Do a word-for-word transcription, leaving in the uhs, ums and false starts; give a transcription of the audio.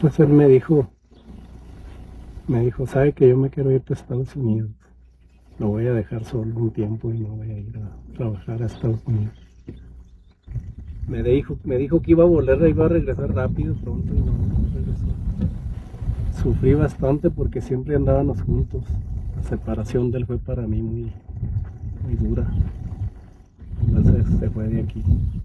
pues él me dijo, me dijo, sabe que yo me quiero ir a Estados Unidos. Lo voy a dejar solo un tiempo y no voy a ir a trabajar a Estados Unidos. Me dijo, me dijo que iba a volver, iba a regresar rápido, pronto, y no, no regresó. Sufrí bastante porque siempre andábamos juntos. La separación de él fue para mí muy, muy dura. Entonces se fue de aquí.